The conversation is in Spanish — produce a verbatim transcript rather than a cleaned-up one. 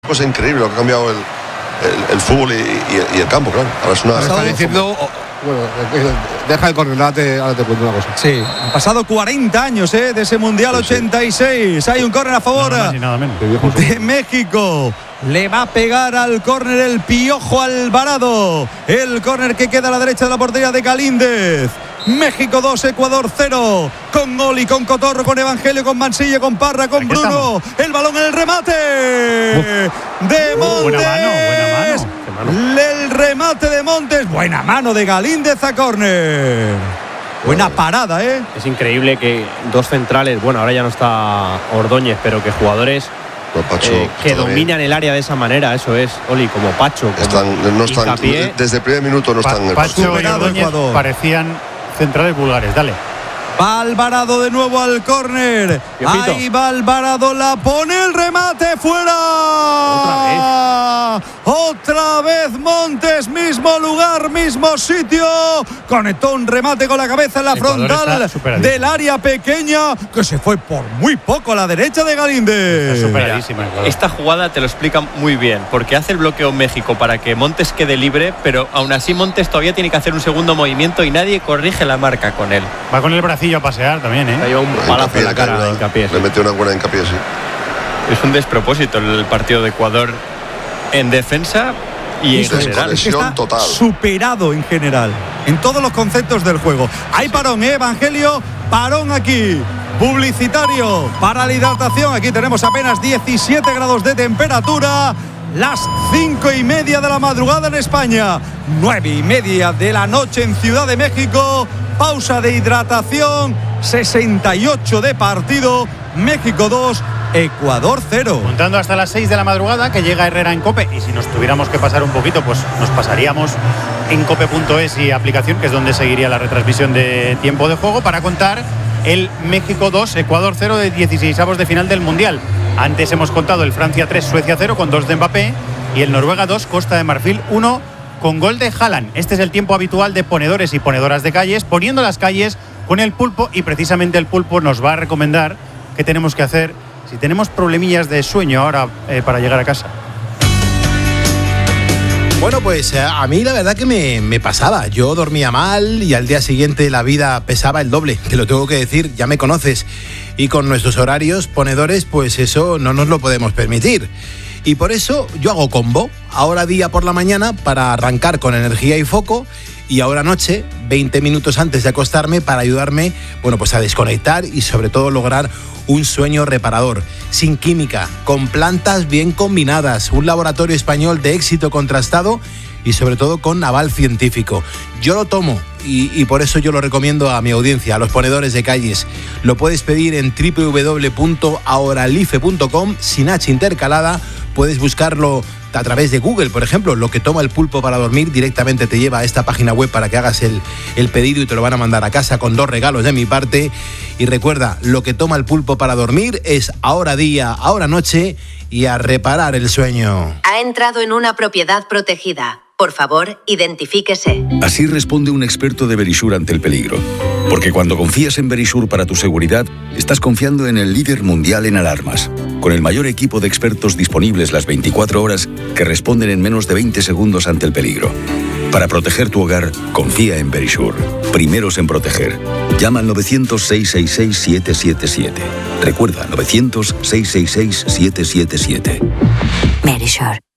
cosa increíble lo que ha cambiado el, el, el fútbol y, y, y el campo, claro. Ahora es una... Está diciendo... Bueno, deja el córner, ahora te, ahora te cuento una cosa. Sí, han pasado cuarenta años ¿eh? de ese Mundial sí, ochenta y seis. Sí. Hay un córner a favor nada más y nada menos. de México. Le va a pegar al córner el Piojo Alvarado. El córner que queda a la derecha de la portería de Galíndez. México dos, Ecuador cero. Con Oli, con Cotorro, con Evangelio, con Mansilla, con Parra, con Bruno. Estamos. El balón en el remate Uf. de Montes. Buena mano, buena mano. mano. El remate de Montes. Buena mano de Galíndez a córner. Buena parada, ¿eh? Es increíble que dos centrales, bueno, ahora ya no está Ordóñez, pero que jugadores no, Pacho, eh, que dominan el área de esa manera, eso es, Oli, como Pacho. Como están, no están, Hincapié. desde el primer minuto no pa- están en el Pacho y Ordóñez Ecuador. parecían centrales vulgares, dale. Va Alvarado de nuevo al córner. Ahí va Alvarado, la pone el remate fuera. Otra vez. Otra vez Montes, mismo lugar, mismo sitio. Conectó un remate con la cabeza en la frontal del área pequeña que se fue por muy poco a la derecha de Galíndez. Está superadísima. Esta jugada te lo explica muy bien, porque hace el bloqueo México para que Montes quede libre, pero aún así Montes todavía tiene que hacer un segundo movimiento y nadie corrige la marca con él. Va con el bracillo a pasear también, ¿eh? Ha llevado un palazo en la cara una, de Hincapié. Le metió una buena Hincapié, sí. Es un despropósito el partido de Ecuador en defensa y en general. Es que está total. Superado en general, en todos los conceptos del juego. Hay parón, ¿eh, Evangelio? Parón aquí. Publicitario para la hidratación. Aquí tenemos apenas diecisiete grados de temperatura. Las cinco y media de la madrugada en España. Nueve y media de la noche en Ciudad de México. Pausa de hidratación. sesenta y ocho de partido. México dos, Ecuador cero. Contando hasta las seis de la madrugada que llega Herrera en COPE. Y si nos tuviéramos que pasar un poquito, pues nos pasaríamos en cope punto es y aplicación, que es donde seguiría la retransmisión de tiempo de juego, para contar el México dos, Ecuador cero de dieciseisavos de final del Mundial. Antes hemos contado el Francia tres, Suecia cero con dos de Mbappé y el Noruega dos, Costa de Marfil uno con gol de Haaland. Este es el tiempo habitual de ponedores y ponedoras de calles, poniendo las calles con el Pulpo, y precisamente el Pulpo nos va a recomendar qué tenemos que hacer si tenemos problemillas de sueño ahora eh, para llegar a casa. Bueno, pues a mí la verdad que me, me pasaba. Yo dormía mal y al día siguiente la vida pesaba el doble. Te lo tengo que decir, ya me conoces. Y con nuestros horarios ponedores, pues eso no nos lo podemos permitir. Y por eso yo hago combo. Ahora día por la mañana para arrancar con energía y foco. Y ahora noche, veinte minutos antes de acostarme, para ayudarme, bueno, pues a desconectar y sobre todo lograr un sueño reparador, sin química, con plantas bien combinadas, un laboratorio español de éxito contrastado y sobre todo con aval científico. Yo lo tomo y, y por eso yo lo recomiendo a mi audiencia, a los ponedores de calles. Lo puedes pedir en doble u doble u doble u punto auralife punto com, sin H intercalada. Puedes buscarlo a través de Google, por ejemplo. Lo que toma el Pulpo para dormir directamente te lleva a esta página web para que hagas el, el pedido y te lo van a mandar a casa con dos regalos de mi parte. Y recuerda, lo que toma el Pulpo para dormir es ahora día, ahora noche y a reparar el sueño. Ha entrado en una propiedad protegida. Por favor, identifíquese. Así responde un experto de Verisure ante el peligro. Porque cuando confías en Verisure para tu seguridad, estás confiando en el líder mundial en alarmas, con el mayor equipo de expertos disponibles las veinticuatro horas que responden en menos de veinte segundos ante el peligro. Para proteger tu hogar, confía en Verisure. Primeros en proteger. Llama al novecientos, seiscientos sesenta y seis, siete siete siete. Recuerda, novecientos, seiscientos sesenta y seis, siete siete siete. Verisure.